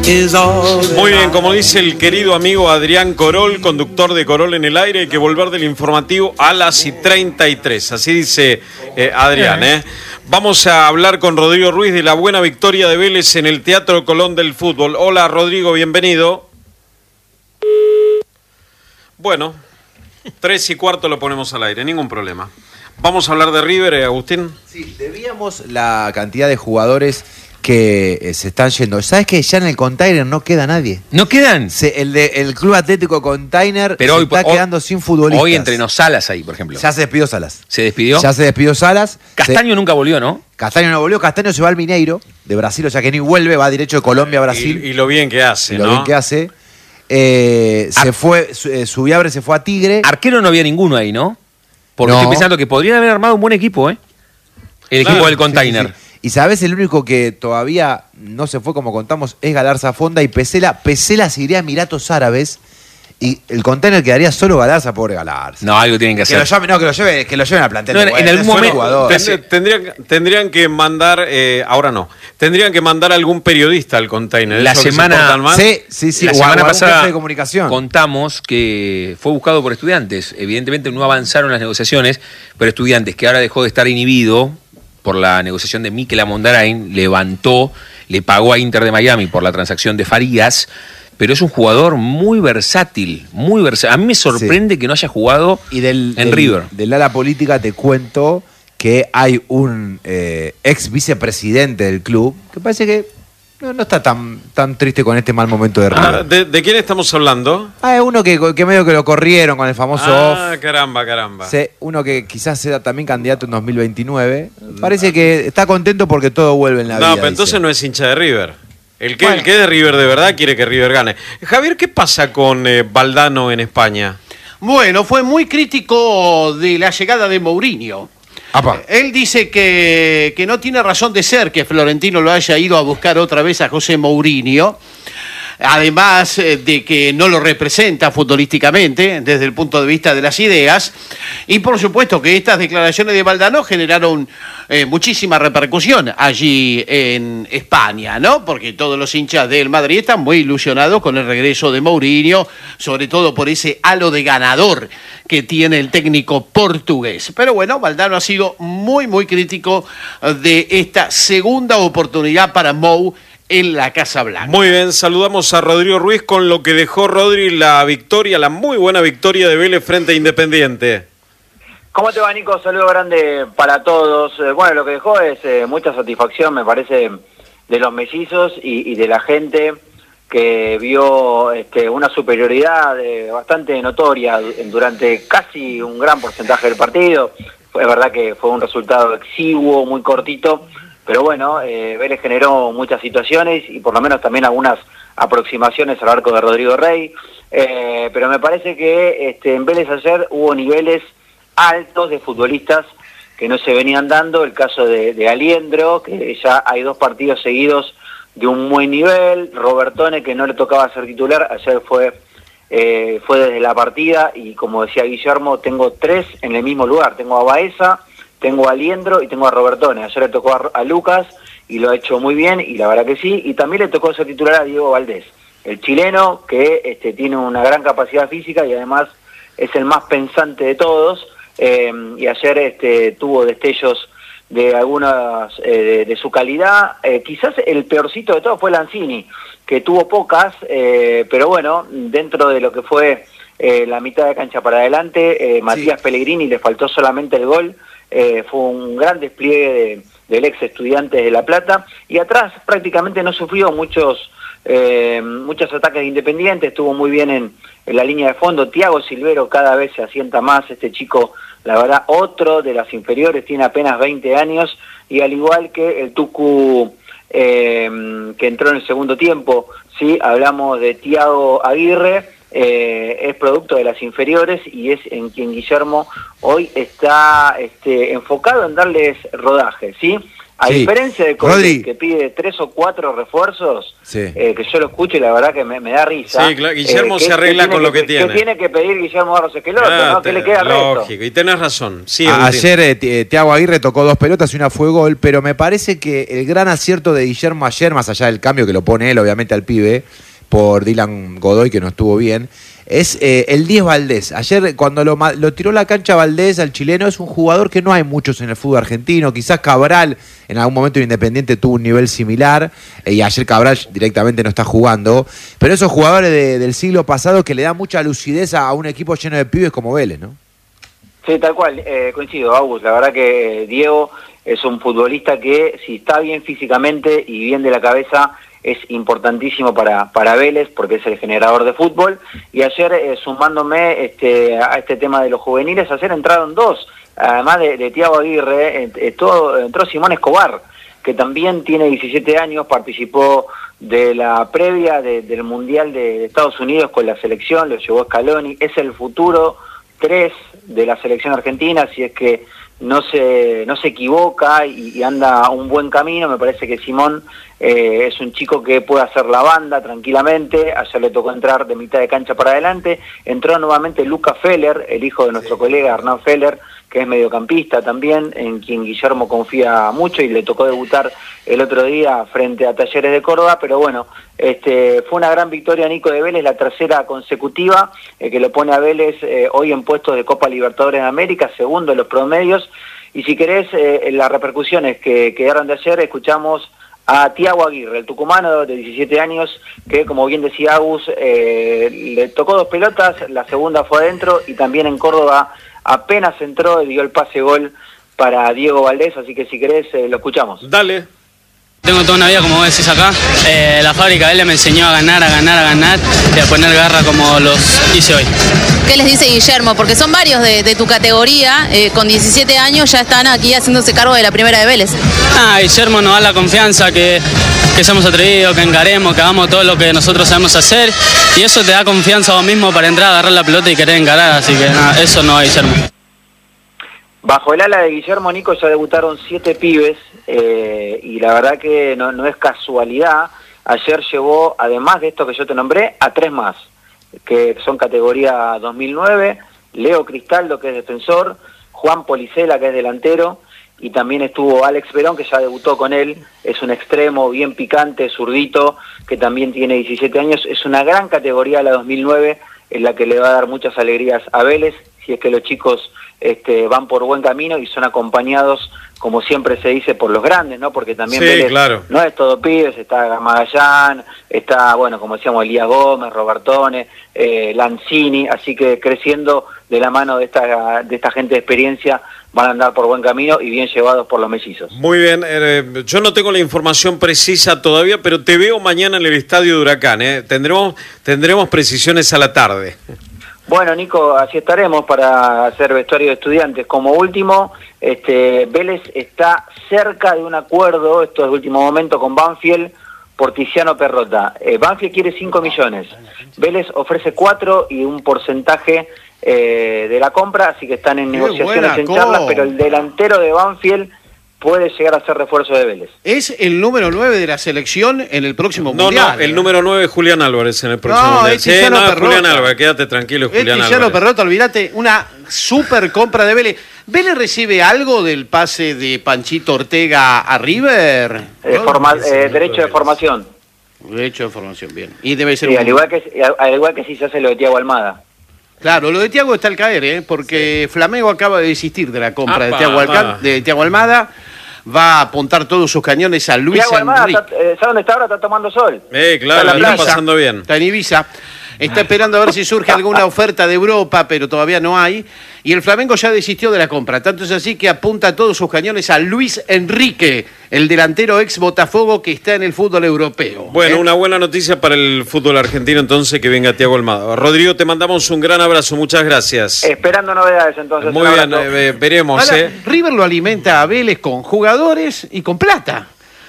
Muy bien, como dice el querido amigo Adrián Corol, conductor de Corol en el aire, hay que volver del informativo a las 33. Así dice Adrián, ¿eh? Vamos a hablar con Rodrigo Ruiz de la buena victoria de Vélez en el Teatro Colón del fútbol. Hola Rodrigo, bienvenido. Bueno, 3:15 lo ponemos al aire, ningún problema. Vamos a hablar de River, Agustín. Sí, debíamos la cantidad de jugadores que se están yendo. ¿Sabes que ya en el Container no queda nadie? ¿No quedan? El Club Atlético Container pero se hoy, está quedando sin futbolistas. Hoy entrenó Salas ahí, por ejemplo. Ya se despidió Salas. ¿Se despidió? Ya se despidió Salas. Castaño nunca volvió, ¿no? Castaño no volvió. Castaño se va al Mineiro de Brasil, o sea que ni vuelve, va derecho de Colombia a Brasil. Y lo bien que hace, ¿no? Lo bien que hace. Se fue, Subiabre se fue a Tigre. Arquero no había ninguno ahí, ¿no? Porque No. estoy pensando que podrían haber armado un buen equipo, ¿eh? El equipo del Container. Sí. Y sabes, el único que todavía no se fue como contamos es Galarza Fonda y Pesela. Pesela se iría a Emiratos Árabes y el Container quedaría solo Galarza, pobre Galarza. No, algo tienen que hacer. Que lo lleven al plantel. No, en algún momento tendrían que mandar, ahora no, tendrían que mandar algún periodista al Container. La semana, sí, la semana pasada de comunicación. Contamos que fue buscado por Estudiantes. Evidentemente no avanzaron las negociaciones, pero Estudiantes, que ahora dejó de estar inhibido por la negociación de Mikel Amondarain, le pagó a Inter de Miami por la transacción de Farías, pero es un jugador muy versátil, muy versátil. A mí me sorprende que no haya jugado en River. Del ala política te cuento que hay un ex vicepresidente del club que parece que no está tan triste con este mal momento de River. ¿De quién estamos hablando? Es uno que medio que lo corrieron con el famoso off. Caramba. Sí, uno que quizás sea también candidato en 2029. Parece que está contento porque todo vuelve en la vida. No, pero entonces no es hincha de River. El que es de River de verdad quiere que River gane. Javier, ¿qué pasa con Valdano en España? Bueno, fue muy crítico de la llegada de Mourinho. Apa. Él dice que no tiene razón de ser que Florentino lo haya ido a buscar otra vez a José Mourinho, además de que no lo representa futbolísticamente desde el punto de vista de las ideas, y por supuesto que estas declaraciones de Valdano generaron muchísima repercusión allí en España, ¿no? Porque todos los hinchas del Madrid están muy ilusionados con el regreso de Mourinho, sobre todo por ese halo de ganador que tiene el técnico portugués. Pero bueno, Valdano ha sido muy crítico de esta segunda oportunidad para Mou en la Casa Blanca. Muy bien, saludamos a Rodrigo Ruiz con lo que dejó Rodri la muy buena victoria de Vélez frente a Independiente. ¿Cómo te va, Nico? Saludo grande para todos. Bueno, lo que dejó es mucha satisfacción, me parece, de los mellizos y de la gente que vio una superioridad bastante notoria durante casi un gran porcentaje del partido. Es verdad que fue un resultado exiguo, muy cortito, pero bueno, Vélez generó muchas situaciones y por lo menos también algunas aproximaciones al arco de Rodrigo Rey, pero me parece que en Vélez ayer hubo niveles altos de futbolistas que no se venían dando. El caso de Aliendro, que ya hay 2 partidos seguidos de un buen nivel. Robertone, que no le tocaba ser titular, ayer fue desde la partida, y como decía Guillermo, tengo 3 en el mismo lugar. Tengo a Baeza, tengo a Aliendro y tengo a Robertone. Ayer le tocó a Lucas y lo ha hecho muy bien, y la verdad que sí. Y también le tocó ser titular a Diego Valdés, el chileno, que tiene una gran capacidad física y además es el más pensante de todos. Y ayer tuvo destellos de algunas de su calidad. Quizás el peorcito de todo fue Lanzini, que tuvo pocas, pero bueno, dentro de lo que fue la mitad de cancha para adelante, Matías Pellegrini le faltó solamente el gol. Fue un gran despliegue del ex Estudiantes de La Plata, y atrás prácticamente no sufrió muchos ataques de Independiente. Estuvo muy bien en la línea de fondo. Thiago Silvero cada vez se asienta más. Este chico, la verdad, otro de las inferiores, tiene apenas 20 años, y al igual que el Tucu que entró en el segundo tiempo, ¿sí? Hablamos de Thiago Aguirre, es producto de las inferiores y es en quien Guillermo hoy está enfocado en darles rodaje, ¿sí? A Sí. diferencia de Rodri. Colón, que pide 3 o 4 refuerzos, Sí. que yo lo escucho y la verdad que me da risa. Sí, claro, Guillermo se arregla tiene con lo que tiene. Que tiene que pedir Guillermo Barros Esqueloto, ¿no? ¿Qué le queda al resto? Lógico, y tenés razón. Sí, Ayer Thiago Aguirre tocó 2 pelotas y una fue gol, pero me parece que el gran acierto de Guillermo ayer, más allá del cambio que lo pone él, obviamente, al pibe, por Dylan Godoy, que no estuvo bien, es el 10 Valdés. Ayer, cuando lo tiró la cancha Valdés al chileno, es un jugador que no hay muchos en el fútbol argentino. Quizás Cabral, en algún momento en Independiente, tuvo un nivel similar, y ayer Cabral directamente no está jugando. Pero esos jugadores del siglo pasado que le dan mucha lucidez a un equipo lleno de pibes como Vélez, ¿no? Sí, tal cual, coincido, Agus. La verdad que Diego es un futbolista que, si está bien físicamente y bien de la cabeza, es importantísimo para Vélez, porque es el generador de fútbol. Y ayer, sumándome a este tema de los juveniles, ayer entraron 2, además de Thiago Aguirre, entró Simón Escobar, que también tiene 17 años, participó de la previa del Mundial de Estados Unidos con la selección, lo llevó Scaloni, es el futuro 3 de la selección argentina, si es que no se equivoca y anda un buen camino. Me parece que Simón es un chico que puede hacer la banda tranquilamente. Ayer le tocó entrar de mitad de cancha para adelante. Entró nuevamente Luca Feller, el hijo de nuestro colega Hernán Feller, que es mediocampista también, en quien Guillermo confía mucho, y le tocó debutar el otro día frente a Talleres de Córdoba. Pero bueno, fue una gran victoria, Nico, de Vélez, la tercera consecutiva, que lo pone a Vélez hoy en puestos de Copa Libertadores de América, segundo en los promedios. Y si querés, las repercusiones que quedaron de ayer, escuchamos a Thiago Aguirre, el tucumano de 17 años, que, como bien decía Agus, le tocó 2 pelotas, la segunda fue adentro, y también en Córdoba apenas entró y dio el pase gol para Diego Valdés. Así que si querés, lo escuchamos. Dale. Tengo toda una vida, como vos decís acá, la fábrica él me enseñó a ganar y a poner garra como los hice hoy. ¿Qué les dice Guillermo? Porque son varios de tu categoría, con 17 años ya están aquí haciéndose cargo de la primera de Vélez. Guillermo nos da la confianza que seamos atrevidos, que encaremos, que hagamos todo lo que nosotros sabemos hacer, y eso te da confianza a vos mismo para entrar a agarrar la pelota y querer encarar, así que eso no es Guillermo. Bajo el ala de Guillermo, Nico, ya debutaron 7 pibes, y la verdad que no es casualidad. Ayer llevó, además de esto que yo te nombré, a 3 más, que son categoría 2009, Leo Cristaldo, que es defensor, Juan Policela, que es delantero, y también estuvo Alex Verón, que ya debutó con él, es un extremo bien picante, zurdito, que también tiene 17 años. Es una gran categoría la 2009, en la que le va a dar muchas alegrías a Vélez, si es que los chicos van por buen camino y son acompañados, como siempre se dice, por los grandes, ¿no? Porque también Sí, Vélez claro. no es todo pibes, está Magallán, está, bueno, como decíamos, Elías Gómez, Robertone, Lanzini, así que creciendo de la mano de esta gente de experiencia, van a andar por buen camino y bien llevados por los mellizos. Muy bien, yo no tengo la información precisa todavía, pero te veo mañana en el estadio de Huracán, ¿eh? Tendremos precisiones a la tarde. Bueno, Nico, así estaremos para hacer vestuario de estudiantes. Como último, Vélez está cerca de un acuerdo, esto es de último momento, con Banfield por Tiziano Perrota. Banfield quiere 5 millones, Vélez ofrece 4 y un porcentaje de la compra, así que están en negociaciones, en charlas, pero el delantero de Banfield puede llegar a ser refuerzo de Vélez. ¿Es el número 9 de la selección en el próximo Mundial? No, el número 9 es Julián Álvarez en el próximo Mundial. Es Tiziano es Perrota. Julián Álvarez, quédate tranquilo, es Julián Tiziano Álvarez. Perrota, olvídate, una super compra de Vélez. ¿Vélez recibe algo del pase de Panchito Ortega a River? Derecho de formación. Derecho de formación, bien. Y debe ser Sí, al igual que si se hace lo de Thiago Almada. Claro, lo de Thiago está al caer, porque Flamengo acaba de desistir de la compra de Apa, Thiago Almada. Va a apuntar todos sus cañones a Luis Thiago Almada, Enrique. ¿sabe dónde está ahora? Está tomando sol. Claro, Está en la la está playa. pasando bien. Está en Ibiza. Está esperando a ver si surge alguna oferta de Europa, pero todavía no hay. Y el Flamengo ya desistió de la compra. Tanto es así que apunta todos sus cañones a Luis Enrique, el delantero ex Botafogo que está en el fútbol europeo. Bueno, una buena noticia para el fútbol argentino entonces, que venga Thiago Almada. Rodrigo, te mandamos un gran abrazo, muchas gracias. Esperando novedades entonces. Muy un bien, abrazo. veremos. Ahora, River lo alimenta a Vélez con jugadores y con plata.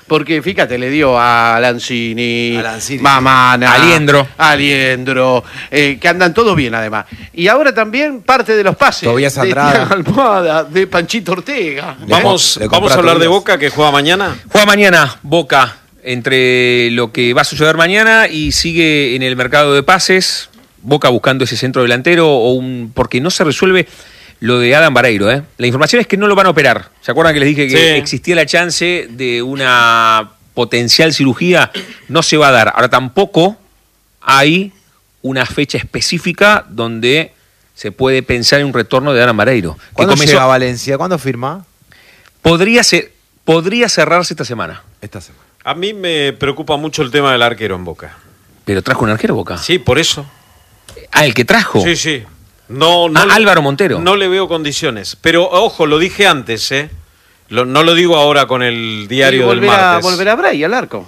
Porque fíjate, le dio a Lanzini, Mamana, Aliendro, que andan todos bien además. Y ahora también parte de los pases Tobias de Andrada. Tiago Almada, de Panchito Ortega. Vamos a hablar de Boca, que juega mañana. Juega mañana Boca, entre lo que va a suceder mañana y sigue en el mercado de pases. Boca buscando ese centro delantero porque no se resuelve lo de Adam Vareiro. La información es que no lo van a operar. ¿Se acuerdan que les dije que existía la chance de una potencial cirugía? No se va a dar. Ahora tampoco hay una fecha específica donde se puede pensar en un retorno de Adam Vareiro. ¿Cuándo llega a Valencia? ¿Cuándo firma? Podría cerrarse esta semana. A mí me preocupa mucho el tema del arquero en Boca. ¿Pero trajo un arquero Boca? Sí, por eso. Ah, ¿el que trajo? Sí. No, Álvaro Montero. No le veo condiciones. Pero, ojo, lo dije antes, no lo digo ahora con el diario del martes. ¿Volverá Bray al arco?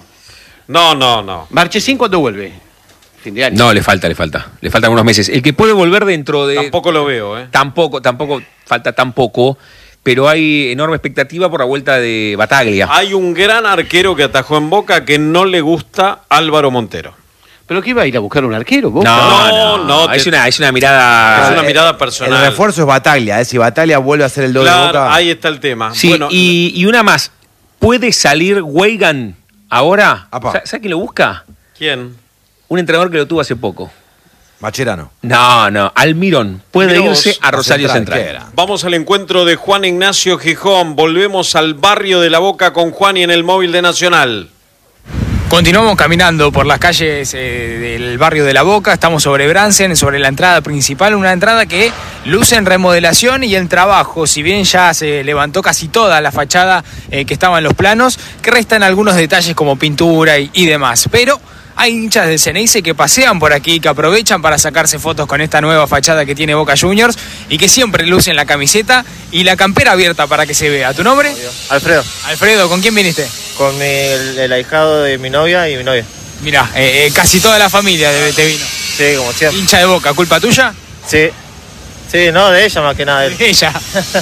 No. Marchesín, ¿cuándo vuelve? Fin de año. No, le falta. Le faltan algunos meses. El que puede volver dentro de... Tampoco lo veo, Tampoco, falta tampoco, pero hay enorme expectativa por la vuelta de Bataglia. Hay un gran arquero que atajó en Boca que no le gusta Álvaro Montero. ¿Pero qué iba a ir a buscar un arquero? ¿Boca? No. Es una mirada... Es una mirada personal. El refuerzo es Bataglia, si Bataglia vuelve a hacer el doble claro, Boca... ahí está el tema. Sí, bueno, y una más. ¿Puede salir Weigan ahora? ¿Sabe quién lo busca? ¿Quién? Un entrenador que lo tuvo hace poco. Macherano. No. Almirón. Puede irse a Rosario Central. Vamos al encuentro de Juan Ignacio Gijón. Volvemos al barrio de La Boca con Juan y en el móvil de Nacional. Continuamos caminando por las calles del barrio de La Boca, estamos sobre Bransen, sobre la entrada principal, una entrada que luce en remodelación y en trabajo, si bien ya se levantó casi toda la fachada que estaba en los planos, que restan algunos detalles como pintura y demás, pero hay hinchas del Ceneice que pasean por aquí, que aprovechan para sacarse fotos con esta nueva fachada que tiene Boca Juniors y que siempre lucen la camiseta y la campera abierta para que se vea. ¿Tu nombre? Alfredo. Alfredo, ¿con quién viniste? Con el ahijado de mi novia y mi novia. Mirá, casi toda la familia te vino. Sí, como siempre. ¿Hincha de Boca, culpa tuya? Sí. Sí, no, de ella más que nada. De ella.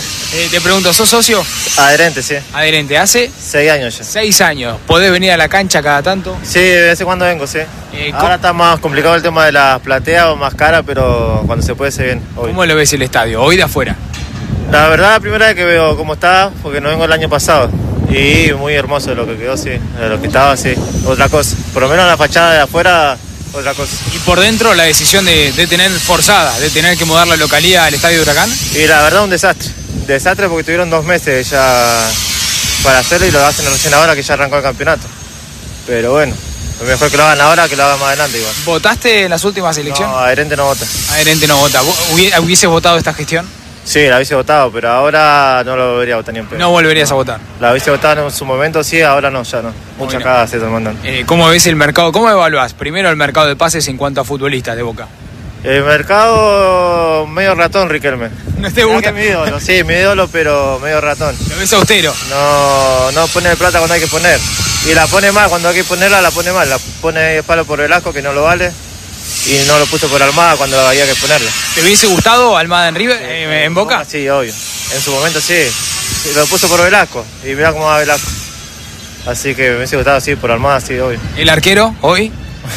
Te pregunto, ¿sos socio? Adherente, sí. Adherente, ¿hace? 6 años ya. 6 años. ¿Podés venir a la cancha cada tanto? Sí, de vez en cuando vengo, sí. Ahora está más complicado el tema de las plateas o más cara, pero cuando se puede se viene. ¿Cómo lo ves el estadio? Hoy de afuera. La verdad, la primera vez que veo cómo está, porque no vengo el año pasado. Y muy hermoso lo que quedó, sí. De lo que estaba, sí. Otra cosa. Por lo menos la fachada de afuera, otra cosa. ¿Y por dentro la decisión de tener forzada, de tener que mudar la localidad al Estadio de Huracán? Y la verdad, un desastre. Desastre porque tuvieron 2 meses ya para hacerlo y lo hacen recién ahora que ya arrancó el campeonato. Pero bueno, lo mejor que lo hagan ahora que lo hagan más adelante igual. ¿Votaste en las últimas elecciones? No, adherente no vota. Adherente no vota. ¿Hubieses votado esta gestión? Sí, la hubiese votado, pero ahora no lo volvería a votar ni en pedo. No volverías a votar. La hubiese votado en su momento, sí, ahora no, ya no. Muchas cagadas se están mandando. ¿Cómo ves el mercado? ¿Cómo evaluás primero el mercado de pases en cuanto a futbolistas de Boca? El mercado medio ratón, Riquelme. ¿No te gusta? Mi ídolo, sí, mi ídolo, pero medio ratón. ¿Lo ves austero? No pone plata cuando hay que poner. Y la pone mal, cuando hay que ponerla, la pone mal. La pone palo por Velasco, que no lo vale. Y no lo puso por Almada cuando había que ponerlo. ¿Te hubiese gustado Almada en River, en Boca? Sí, obvio. En su momento sí. Lo puso por Velasco. Y mirá cómo va Velasco. Así que me hubiese gustado, sí, por Almada, sí, obvio. ¿El arquero hoy?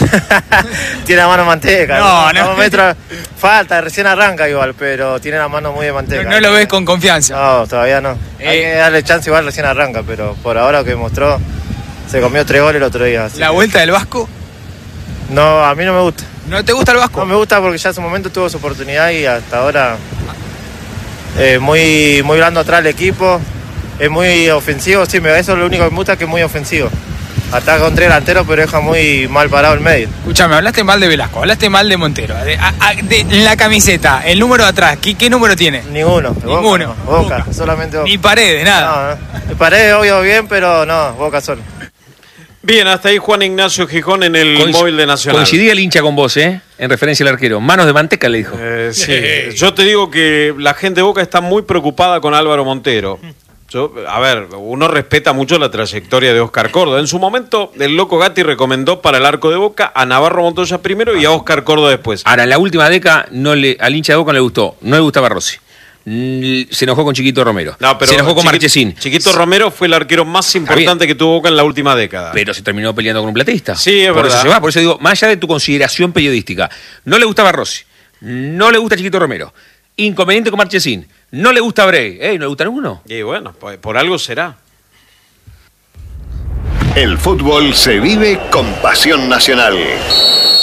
Tiene la mano manteca. No. Falta, recién arranca igual, pero tiene la mano muy de manteca. No lo ves con confianza. No, todavía no. Hay que darle chance igual, recién arranca, pero por ahora lo que mostró, se comió 3 goles el otro día. ¿La vuelta del Vasco? No, a mí no me gusta. ¿No te gusta el Vasco? No me gusta porque ya en su momento tuvo su oportunidad y hasta ahora muy blando atrás el equipo, es muy ofensivo, sí, eso es lo único que me gusta, que es muy ofensivo. Ataca con 3 delanteros, pero deja muy mal parado el medio. Escúchame, hablaste mal de Velasco, hablaste mal de Montero. En la camiseta, el número de atrás, ¿qué número tiene? Ninguno. Ninguno. Boca, solamente Boca. Ni Paredes, nada. No. Paredes, obvio, bien, pero no, Boca solo. Bien, hasta ahí Juan Ignacio Gijón en el móvil de Nacional. Coincidía el hincha con vos, en referencia al arquero. Manos de manteca, le dijo. Sí, yo te digo que la gente de Boca está muy preocupada con Álvaro Montero. Uno respeta mucho la trayectoria de Oscar Córdoba. En su momento, el Loco Gatti recomendó para el arco de Boca a Navarro Montoya primero y a Oscar Córdoba después. Ahora, en la última década, al hincha de Boca no le gustó. No le gustaba Rossi. Se enojó con Chiquito Romero. No, pero se enojó con Marchesín. Chiquito Romero fue el arquero más importante que tuvo Boca en la última década. Pero se terminó peleando con un platenista. Sí, es por verdad. Eso se va. Por eso digo, más allá de tu consideración periodística, no le gustaba Rossi, no le gusta Chiquito Romero, inconveniente con Marchesín, no le gusta Bray, ¿no le gusta ninguno? Y bueno, pues, por algo será. El fútbol se vive con pasión nacional.